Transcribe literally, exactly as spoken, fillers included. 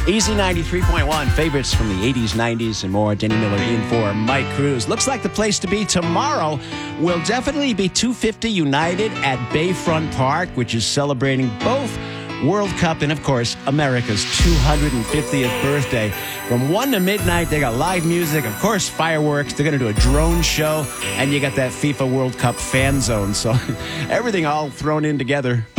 Easy ninety-three point one, favorites from the eighties, nineties, and more. Denny Miller in for Mike Cruz. Looks like the place to be tomorrow will definitely be two fifty United at Bayfront Park, which is celebrating both World Cup and, of course, America's two hundred fiftieth birthday. From one to midnight, they got live music, of course, fireworks. They're going to do a drone show, and you got that FIFA World Cup fan zone. So everything all thrown in together.